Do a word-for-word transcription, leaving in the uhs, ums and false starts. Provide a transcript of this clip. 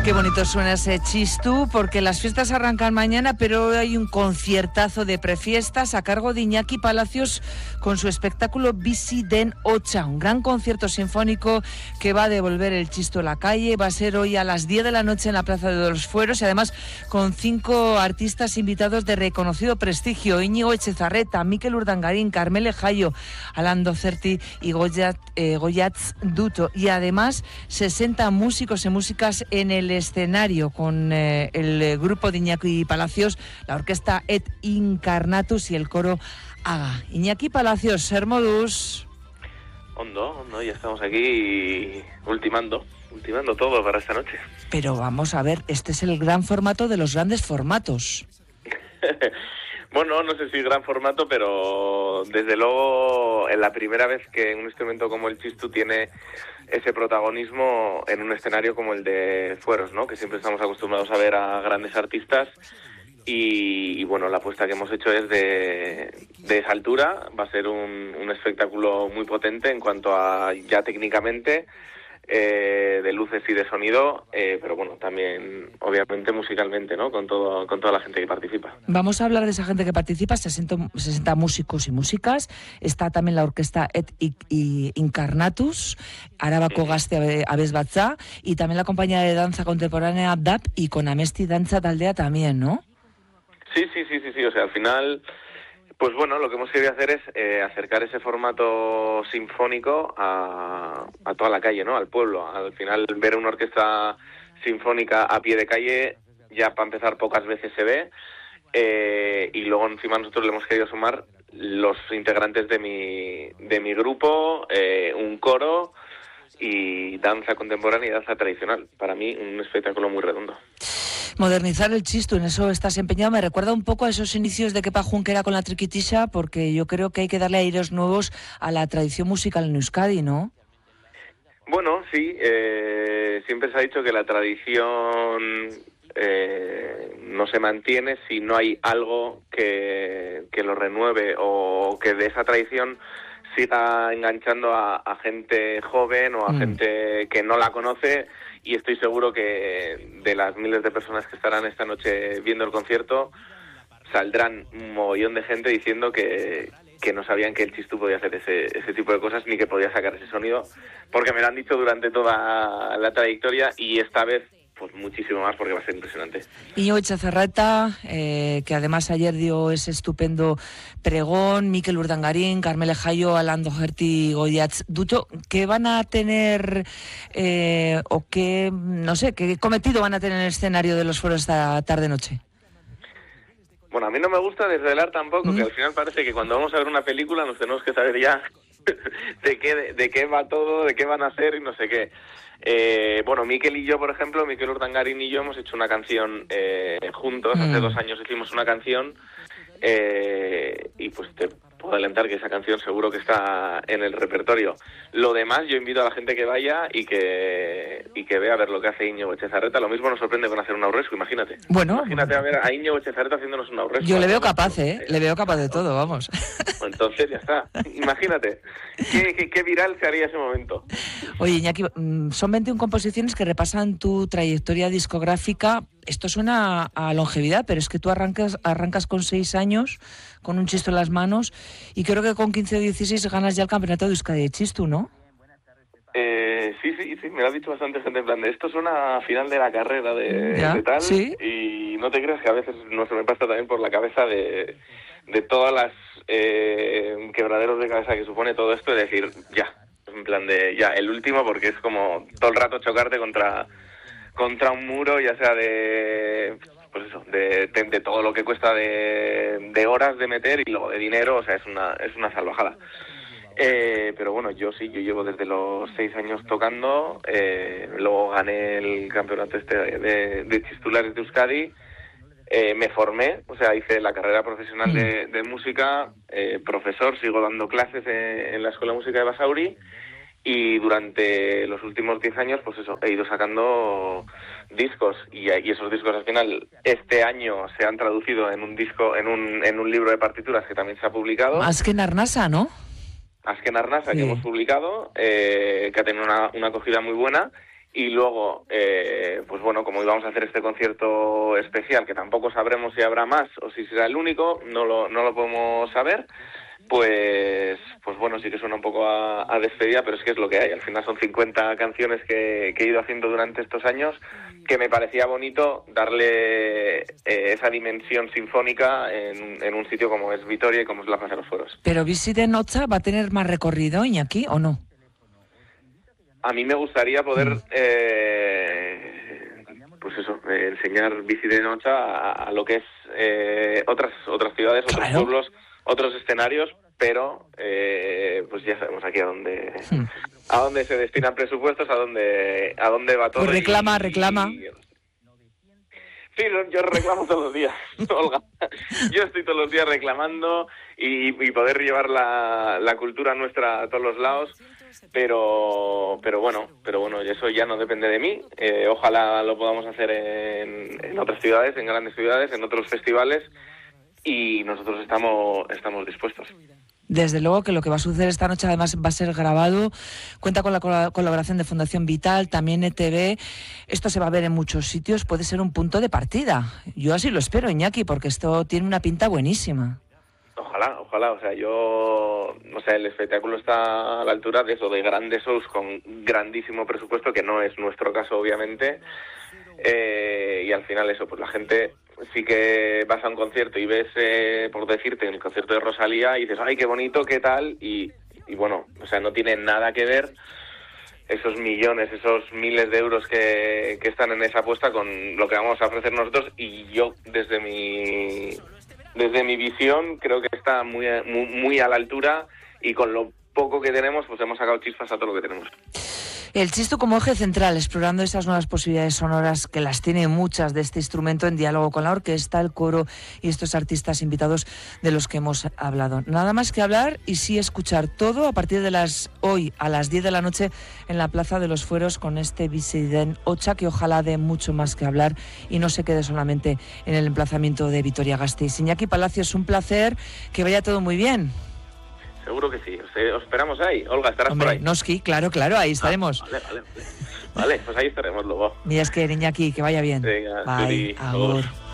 Qué bonito suena ese Txistu, porque las fiestas arrancan mañana, pero hay un conciertazo de prefiestas a cargo de Iñaki Palacios con su espectáculo Bizi den Hotsa, un gran concierto sinfónico que va a devolver el Txistu a la calle. Va a ser hoy a las diez de la noche en la Plaza de los Fueros y además con cinco artistas invitados de reconocido prestigio: Íñigo Etxezarreta, Mikel Urdangarín, Carmele Jaio, Alan Docerti y Goyat, eh, Goyatz Duto. Y además sesenta músicos y músicas en el escenario con eh, el grupo de Iñaki Palacios, la orquesta Et Incarnatus y el coro Aga. Iñaki Palacios, ser modus. Hondo, hondo, ya estamos aquí ultimando, ultimando todo para esta noche. Pero vamos a ver, este es el gran formato de los grandes formatos. Bueno, no sé si gran formato, pero desde luego es la primera vez que un instrumento como el Txistu tiene ese protagonismo en un escenario como el de Fueros, ¿no? Que siempre estamos acostumbrados a ver a grandes artistas y, y bueno, la apuesta que hemos hecho es de, de esa altura. Va a ser un, un espectáculo muy potente en cuanto a ya técnicamente, eh, de luces y de sonido, eh, pero bueno, también obviamente musicalmente, ¿no? Con todo, con toda la gente que participa. Vamos a hablar de esa gente que participa, sesenta, sesenta músicos y músicas. Está también la orquesta Et Incarnatus, Arabako Gazte Abesbatza, y también la compañía de danza contemporánea D A P y con Amesti Danza Taldea también, ¿no? Sí, sí, sí, sí, sí, o sea, al final, pues bueno, lo que hemos querido hacer es eh, acercar ese formato sinfónico a, a toda la calle, ¿no? Al pueblo. Al final, ver una orquesta sinfónica a pie de calle, ya para empezar pocas veces se ve, eh, y luego encima nosotros le hemos querido sumar los integrantes de mi, de mi grupo, eh, un coro y danza contemporánea y danza tradicional. Para mí, un espectáculo muy redondo. Modernizar el Txistu, en eso estás empeñado. Me recuerda un poco a esos inicios de Kepa Junquera con la triquitisha, porque yo creo que hay que darle aires nuevos a la tradición musical en Euskadi, ¿no? Bueno, sí, eh, siempre se ha dicho que la tradición eh, no se mantiene si no hay algo que, que lo renueve o que de esa tradición siga enganchando a, a gente joven o a mm. gente que no la conoce. Y estoy seguro que de las miles de personas que estarán esta noche viendo el concierto, saldrán un mogollón de gente diciendo que, que no sabían que el Txistu podía hacer ese, ese tipo de cosas ni que podía sacar ese sonido, porque me lo han dicho durante toda la trayectoria y esta vez pues muchísimo más, porque va a ser impresionante. Íñigo Etxezarreta, eh, que además ayer dio ese estupendo pregón, Mikel Urdangarín, Carmele Jaio, Alan Doherty, Goyatz Duto, ¿qué van a tener eh, o qué, no sé, qué cometido van a tener en el escenario de los Fueros esta tarde-noche? Bueno, a mí no me gusta desvelar tampoco, ¿Mm? Que al final parece que cuando vamos a ver una película nos tenemos que saber ya de qué, de, de qué va todo, de qué van a hacer y no sé qué. Eh, bueno, Mikel y yo, por ejemplo, Mikel Urdangarín y yo hemos hecho una canción eh, juntos. Mm. Hace dos años hicimos una canción eh, y pues te puedo adelantar que esa canción seguro que está en el repertorio. Lo demás, yo invito a la gente que vaya y que y que vea a ver lo que hace Íñigo Etxezarreta. Lo mismo nos sorprende con hacer un aurrescu, imagínate. Bueno, imagínate a ver a Íñigo Etxezarreta haciéndonos un aurrescu. Yo le veo capaz, ¿eh? Le veo capaz de todo, vamos. Entonces ya está. Imagínate. ¿Qué, qué, qué viral se haría ese momento? Oye, Iñaki, son veintiuna composiciones que repasan tu trayectoria discográfica. Esto suena a longevidad, pero es que tú arrancas arrancas con seis años, con un Txistu en las manos, y creo que con quince o dieciséis ganas ya el campeonato de Euskadi de Txistu, ¿no? Eh, sí, sí, sí, me lo ha dicho bastante gente en plan de esto suena a final de la carrera de, de tal, ¿sí? Y no te creas que a veces no se me pasa también por la cabeza de, de todas las eh, quebraderos de cabeza que supone todo esto, de decir, ya, en plan de ya, el último, porque es como todo el rato chocarte contra contra un muro, ya sea de pues eso, de, de, de todo lo que cuesta de, de horas de meter y luego de dinero, o sea, es una es una salvajada. Eh, pero bueno, yo sí, yo llevo desde los seis años tocando, eh, luego gané el campeonato este de, de Txistulares de Euskadi, eh, me formé, o sea, hice la carrera profesional de, de música, eh, profesor, sigo dando clases en, en la Escuela de Música de Basauri. Y durante los últimos diez años, pues eso, he ido sacando discos y, y esos discos al final este año se han traducido en un disco, en un en un libro de partituras que también se ha publicado. Azken Arnasa, ¿no? Azken Arnasa, sí. Que hemos publicado, eh, que ha tenido una, una acogida muy buena. Y luego, eh, pues bueno, como íbamos a hacer este concierto especial, que tampoco sabremos si habrá más o si será el único, no lo, no lo podemos saber, pues pues bueno, sí que suena un poco a, a despedida, pero es que es lo que hay. Al final son cincuenta canciones que, que he ido haciendo durante estos años, que me parecía bonito darle eh, esa dimensión sinfónica en, en un sitio como es Vitoria y como es la Plaza de los Fueros. ¿Pero Bici de Noche va a tener más recorrido, Iñaki, o no? A mí me gustaría poder, mm. eh, pues eso, eh, enseñar Bici de Noche a, a lo que es eh, otras otras ciudades, claro. Otros pueblos, otros escenarios, pero eh, pues ya sabemos aquí a dónde hmm. a dónde se destinan presupuestos, a dónde a dónde va todo. Pues reclama, y, reclama. Y, sí, yo reclamo todos los días, Olga. Yo estoy todos los días reclamando y, y poder llevar la, la cultura nuestra a todos los lados, pero pero bueno, pero bueno, eso ya no depende de mí. Eh, ojalá lo podamos hacer en, en otras ciudades, en grandes ciudades, en otros festivales, y nosotros estamos estamos dispuestos. Desde luego que lo que va a suceder esta noche además va a ser grabado, cuenta con la colaboración de Fundación Vital, también E T V, esto se va a ver en muchos sitios, puede ser un punto de partida. Yo así lo espero, Iñaki, porque esto tiene una pinta buenísima. Ojalá, ojalá, o sea, yo, o sea, el espectáculo está a la altura de eso, de grandes shows con grandísimo presupuesto, que no es nuestro caso, obviamente, eh, y al final eso, pues la gente sí que vas a un concierto y ves, eh, por decirte, en el concierto de Rosalía y dices, ay, qué bonito, qué tal, y, y bueno, o sea, no tiene nada que ver esos millones, esos miles de euros que, que están en esa apuesta con lo que vamos a ofrecer nosotros, y yo desde mi desde mi visión creo que está muy, muy, muy a la altura, y con lo poco que tenemos pues hemos sacado chispas a todo lo que tenemos. El Chistu como eje central, explorando esas nuevas posibilidades sonoras que las tiene muchas de este instrumento, en diálogo con la orquesta, el coro y estos artistas invitados de los que hemos hablado. Nada más que hablar y sí escuchar todo a partir de las hoy a las diez de la noche en la Plaza de los Fueros con este Bici den Noche, que ojalá dé mucho más que hablar y no se quede solamente en el emplazamiento de Vitoria-Gasteiz. Iñaki Palacios, un placer, que vaya todo muy bien. Seguro que sí, os, os esperamos ahí. Olga, estarás Hombre, por ahí. Noski, claro, claro, ahí estaremos. Ah, vale, vale, vale. Vale, pues ahí estaremos luego. Mira, es que Iñaki, que vaya bien. Venga, bye, sí, agur.